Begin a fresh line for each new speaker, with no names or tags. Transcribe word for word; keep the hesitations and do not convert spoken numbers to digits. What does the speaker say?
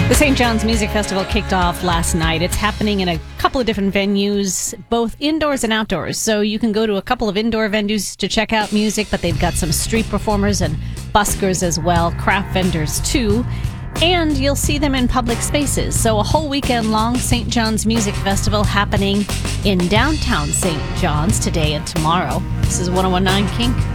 The Saint John's Music Festival kicked off last night. It's happening in a couple of different venues, both indoors and outdoors. So you can go to a couple of indoor venues to check out music, but they've got some street performers and buskers as well, craft vendors too. And you'll see them in public spaces. So a whole weekend long Saint John's Music Festival happening in downtown Saint John's today and tomorrow. This is one oh one point nine Kink.